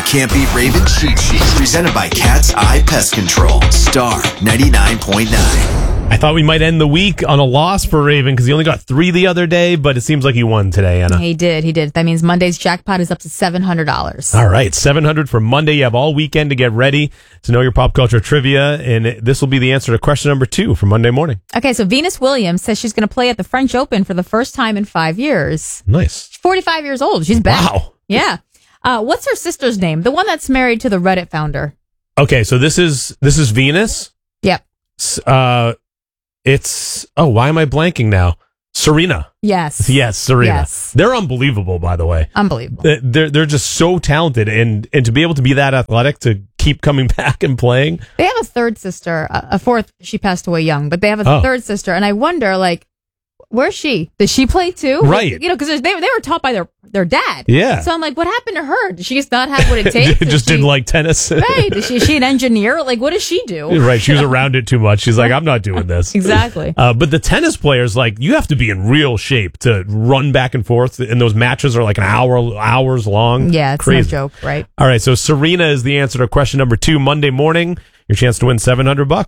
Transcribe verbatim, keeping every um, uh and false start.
Can't Beat Raven Cheat Sheet, presented by Cat's Eye Pest Control. Star ninety-nine point nine. I thought we might end the week on a loss for Raven because he only got three the other day, but it seems like he won today, Anna. He did, he did. That means Monday's jackpot is up to seven hundred dollars. All right, seven hundred dollars for Monday. You have all weekend to get ready to know your pop culture trivia, and this will be the answer to question number two for Monday morning. Okay, so Venus Williams says she's going to play at the French Open for the first time in five years. Nice. She's forty-five years old. She's back. Wow. Yeah. Uh, what's her sister's name? The one that's married to the Reddit founder. Okay, so this is this is Venus. Yep. S- Uh, it's oh, why am I blanking now? Serena. Yes. Yes, Serena. Yes. They're unbelievable, by the way. Unbelievable. They- They're they're just so talented, and and to be able to be that athletic to keep coming back and playing. They have a third sister, a a fourth. She passed away young, but they have a Oh. third sister, and I wonder, like, where's she? Does she play too? Right. Like, you know, because they they were taught by their their dad. Yeah. So I'm like, what happened to her? Does she just not have what it takes? Does just she, didn't like tennis. Right. Is she, is she an engineer? Like, what does she do? Right. She was around it too much. She's like, I'm not doing this. Exactly. Uh, but the tennis players, like, you have to be in real shape to run back and forth, and those matches are like an hour, hours long. Yeah, it's Crazy. no joke, right? All right, so Serena is the answer to question number two Monday morning. Your chance to win seven hundred bucks.